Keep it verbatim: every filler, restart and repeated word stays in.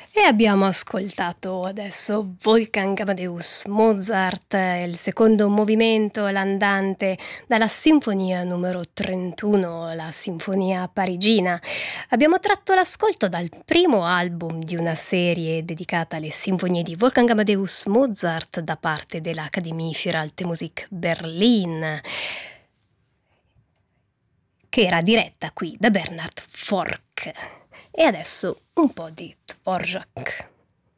E abbiamo ascoltato adesso Wolfgang Amadeus Mozart, eh, il secondo movimento, l'andante, dalla Sinfonia numero trentuno, la Sinfonia parigina. Abbiamo tratto l'ascolto dal primo album di una serie dedicata alle sinfonie di Wolfgang Amadeus Mozart da parte dell'Akademie für Alte Musik Berlin, che era diretta qui da Bernhard Forck. E adesso un po' di Dvorak.